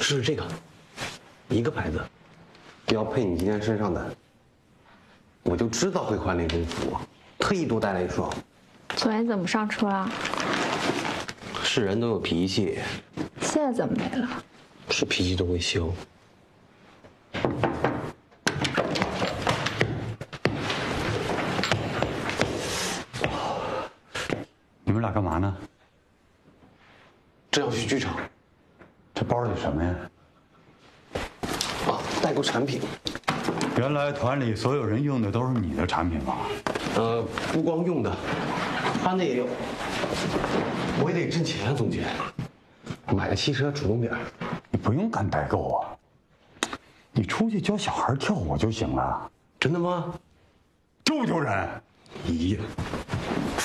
试试这个，一个牌子， 要配你今天身上的，我就知道会换练功服，特意多带了一双。 昨天怎么上车啊？ 是人都有脾气， 现在怎么没了？ 是脾气都会消。 你们俩干嘛呢？ 正要去剧场。 这包里什么呀？ 啊，代购产品。 原来团里所有人用的都是你的产品吗？ 不光用的，他那也有。我也得挣钱啊，总监。买个汽车主动点。 你不用干代购啊，你出去教小孩跳舞就行了。 真的吗？ 丢不丢人？ 咦。